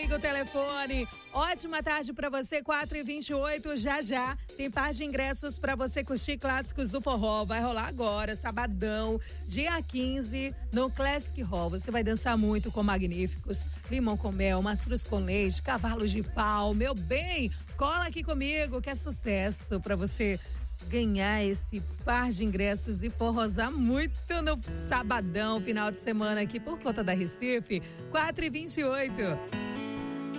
liga o telefone. Ótima tarde pra você, 4h28, já. Tem par de ingressos pra você curtir clássicos do forró. Vai rolar agora, sabadão, dia 15, no Classic Hall. Você vai dançar muito com Magníficos, Limão com Mel, Mastruz com Leite, Cavalos de Pau. Meu bem, cola aqui comigo que é sucesso pra você ganhar esse par de ingressos e forrosar muito no sabadão, final de semana aqui por conta da Recife, 4h28.